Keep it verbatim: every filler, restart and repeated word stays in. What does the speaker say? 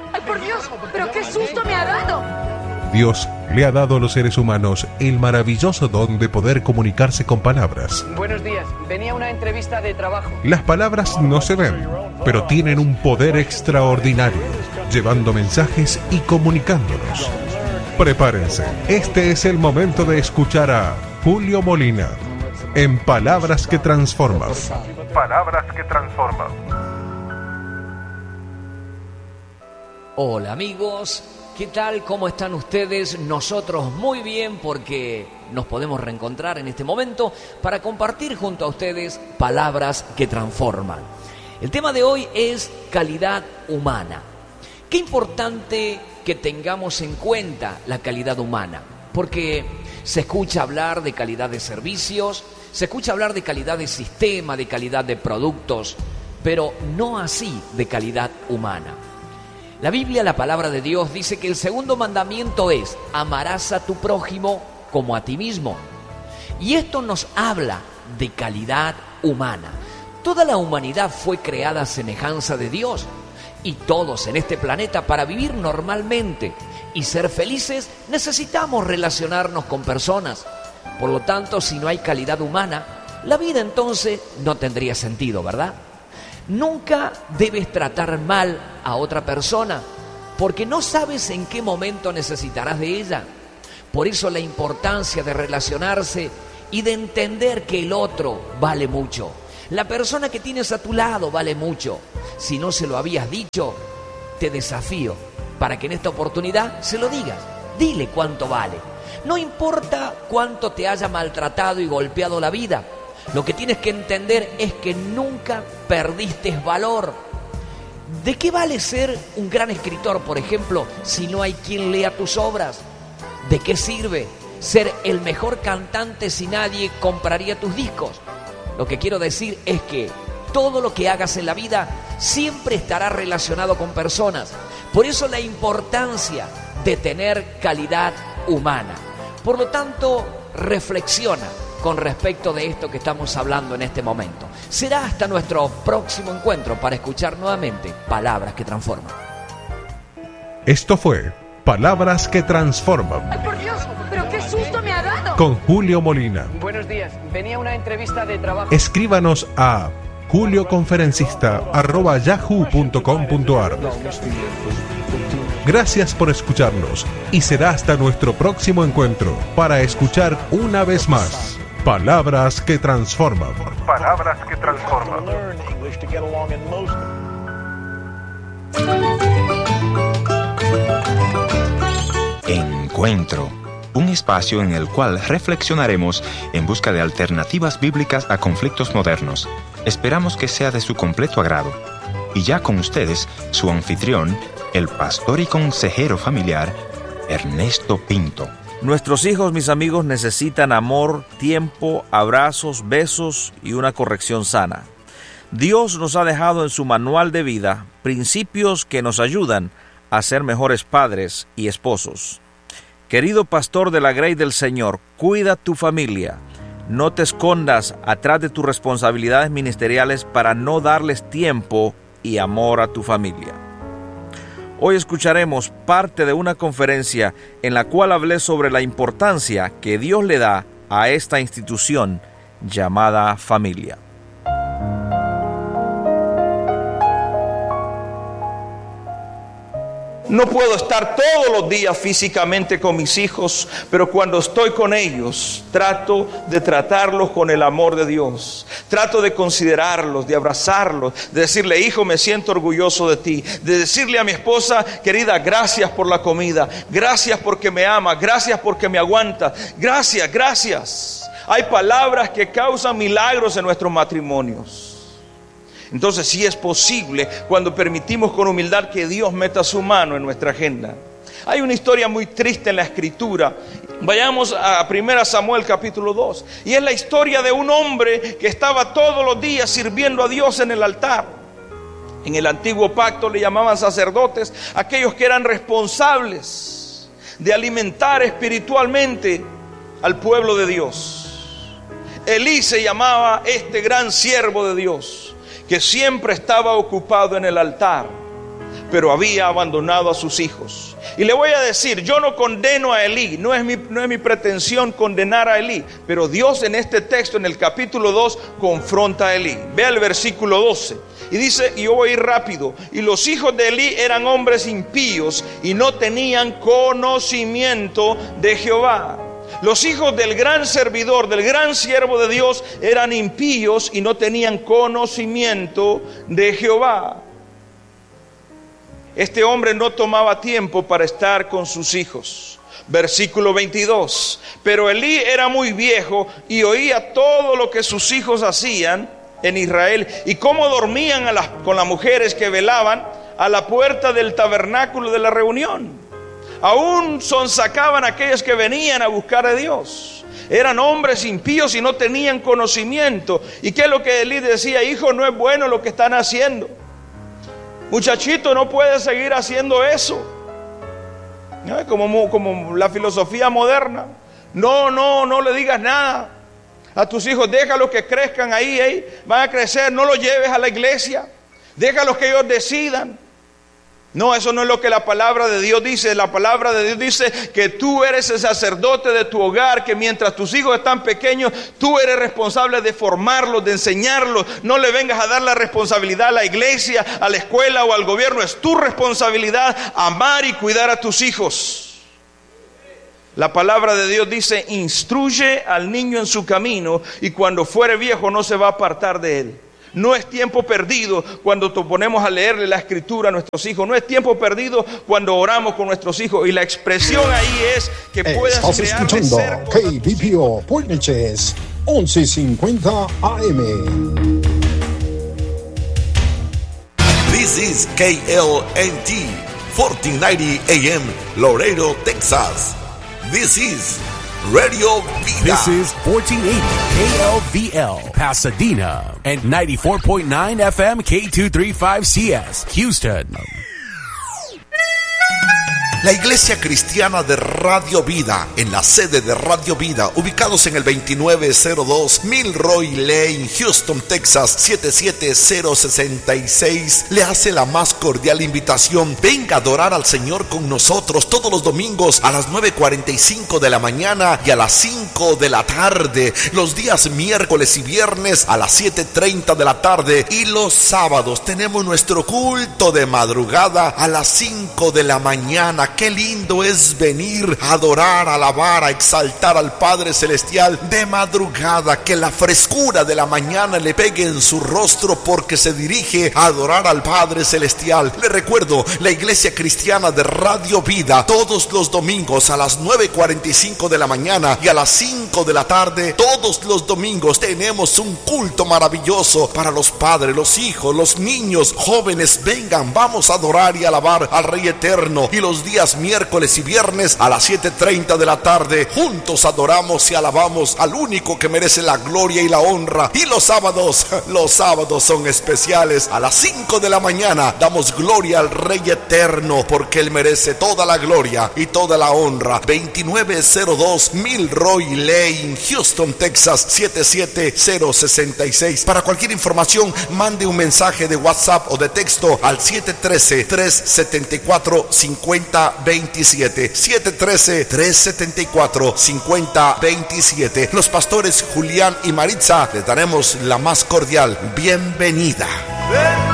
¡Ay, por Dios! ¡Pero qué susto me ha dado! Dios le ha dado a los seres humanos el maravilloso don de poder comunicarse con palabras. Buenos días, venía a una entrevista de trabajo. Las palabras no se ven, pero tienen un poder extraordinario, llevando mensajes y comunicándolos. Prepárense, este es el momento de escuchar a Julio Molina en Palabras que Transforman. Palabras que Transforman. Hola amigos, ¿qué tal? ¿Cómo están ustedes? Nosotros muy bien, porque nos podemos reencontrar en este momento para compartir junto a ustedes palabras que transforman. El tema de hoy es calidad humana. Qué importante que tengamos en cuenta la calidad humana, porque se escucha hablar de calidad de servicios, se escucha hablar de calidad de sistema, de calidad de productos, pero no así de calidad humana. La Biblia, la palabra de Dios, dice que el segundo mandamiento es: amarás a tu prójimo como a ti mismo. Y esto nos habla de calidad humana. Toda la humanidad fue creada a semejanza de Dios, y todos en este planeta, para vivir normalmente y ser felices, necesitamos relacionarnos con personas. Por lo tanto, si no hay calidad humana, la vida entonces no tendría sentido, ¿verdad? Nunca debes tratar mal a otra persona, porque no sabes en qué momento necesitarás de ella. Por eso la importancia de relacionarse y de entender que el otro vale mucho. La persona que tienes a tu lado vale mucho. Si no se lo habías dicho, te desafío para que en esta oportunidad se lo digas. Dile cuánto vale. No importa cuánto te haya maltratado y golpeado la vida. Lo que tienes que entender es que nunca perdiste valor. ¿De qué vale ser un gran escritor, por ejemplo, si no hay quien lea tus obras? ¿De qué sirve ser el mejor cantante si nadie compraría tus discos? Lo que quiero decir es que todo lo que hagas en la vida siempre estará relacionado con personas. Por eso la importancia de tener calidad humana. Por lo tanto, reflexiona con respecto de esto que estamos hablando en este momento. Será hasta nuestro próximo encuentro para escuchar nuevamente Palabras que Transforman. Esto fue Palabras que Transforman. ¡Ay, por Dios! ¡Pero qué susto me ha dado! Con Julio Molina. Buenos días, venía a una entrevista de trabajo. Escríbanos a julioconferencista arroba yahoo punto com punto ar. Gracias por escucharnos y será hasta nuestro próximo encuentro para escuchar una vez más Palabras que Transforman. Palabras que Transforman. Encuentro, un espacio en el cual reflexionaremos en busca de alternativas bíblicas a conflictos modernos. Esperamos que sea de su completo agrado. Y ya con ustedes, su anfitrión, el pastor y consejero familiar, Ernesto Pinto. Nuestros hijos, mis amigos, necesitan amor, tiempo, abrazos, besos y una corrección sana. Dios nos ha dejado en su manual de vida principios que nos ayudan a ser mejores padres y esposos. Querido pastor de la Grey del Señor, cuida tu familia. No te escondas atrás de tus responsabilidades ministeriales para no darles tiempo y amor a tu familia. Hoy escucharemos parte de una conferencia en la cual hablé sobre la importancia que Dios le da a esta institución llamada familia. No puedo estar todos los días físicamente con mis hijos, pero cuando estoy con ellos, trato de tratarlos con el amor de Dios. Trato de considerarlos, de abrazarlos, de decirle: hijo, me siento orgulloso de ti. De decirle a mi esposa: querida, gracias por la comida. Gracias porque me ama. Gracias porque me aguanta. Gracias, gracias. Hay palabras que causan milagros en nuestros matrimonios. Entonces sí es posible cuando permitimos con humildad que Dios meta su mano en nuestra agenda. Hay una historia muy triste en la Escritura. Vayamos a primera Samuel capítulo dos. Y es la historia de un hombre que estaba todos los días sirviendo a Dios en el altar. En el antiguo pacto le llamaban sacerdotes aquellos que eran responsables de alimentar espiritualmente al pueblo de Dios. Elí se llamaba este gran siervo de Dios, que siempre estaba ocupado en el altar. pero había abandonado a sus hijos. Y le voy a decir, yo no condeno a Elí, no es mi, no es mi pretensión condenar a Elí, pero Dios en este texto, en el capítulo dos, confronta a Elí. Vea el versículo doce, y dice, y yo voy a ir rápido, y los hijos de Elí eran hombres impíos y no tenían conocimiento de Jehová. Los hijos del gran servidor, del gran siervo de Dios, eran impíos y no tenían conocimiento de Jehová. Este hombre no tomaba tiempo para estar con sus hijos. Versículo veintidós. Pero Elí era muy viejo y oía todo lo que sus hijos hacían en Israel y cómo dormían a las, con las mujeres que velaban a la puerta del tabernáculo de la reunión. Aún sonsacaban a aquellos que venían a buscar a Dios. Eran hombres impíos y no tenían conocimiento. ¿Y qué es lo que Elí decía? Hijo, no es bueno lo que están haciendo. Muchachito, no puedes seguir haciendo eso. ¿No? Como, como la filosofía moderna. No, no, no le digas nada a tus hijos. Déjalos que crezcan ahí, ahí. Van a crecer, no los lleves a la iglesia. Déjalos que ellos decidan. No, eso no es lo que la palabra de Dios dice. La palabra de Dios dice que tú eres el sacerdote de tu hogar, que mientras tus hijos están pequeños, tú eres responsable de formarlos, de enseñarlos. No le vengas a dar la responsabilidad a la iglesia, a la escuela o al gobierno. Es tu responsabilidad amar y cuidar a tus hijos. La palabra de Dios dice, instruye al niño en su camino y cuando fuere viejo no se va a apartar de él. No es tiempo perdido cuando nos ponemos a leerle la escritura a nuestros hijos. No es tiempo perdido cuando oramos con nuestros hijos. Y la expresión ahí es que puedas Estás crear escuchando de ser K B P O Pointneches once cincuenta A M. This is K L N T fourteen ninety A M Laredo, Texas. This is Radio Vida. This is fourteen eighty K L V L Pasadena and ninety-four point nine F M K two thirty-five C S Houston. La Iglesia Cristiana de Radio Vida, en la sede de Radio Vida, ubicados en el veintinueve cero dos Milroy Lane, Houston, Texas, siete siete cero seis seis, le hace la más cordial invitación. Venga a adorar al Señor con nosotros todos los domingos a las nueve cuarenta y cinco de la mañana y a las cinco de la tarde, los días miércoles y viernes a las siete treinta de la tarde, y los sábados tenemos nuestro culto de madrugada a las cinco de la mañana. Qué lindo es venir a adorar, a alabar, a exaltar al Padre Celestial de madrugada. Que la frescura de la mañana le pegue en su rostro porque se dirige a adorar al Padre Celestial. Le recuerdo, la Iglesia Cristiana de Radio Vida, todos los domingos a las nueve cuarenta y cinco de la mañana y a las cinco de la tarde, todos los domingos tenemos un culto maravilloso para los padres, los hijos, los niños, jóvenes. Vengan, vamos a adorar y alabar al Rey Eterno. Y los días miércoles y viernes a las siete treinta de la tarde, juntos adoramos y alabamos al único que merece la gloria y la honra. Y los sábados, los sábados son especiales. A las cinco de la mañana damos gloria al Rey Eterno porque Él merece toda la gloria y toda la honra. veintinueve cero dos Milroy Lane, Houston, Texas, siete siete cero seis seis. Para cualquier información, mande un mensaje de WhatsApp o de texto al siete uno tres, tres siete cuatro, cinco cero dos siete. siete uno tres, tres siete cuatro, cinco cero dos siete. Los pastores Julián y Maritza les daremos la más cordial bienvenida.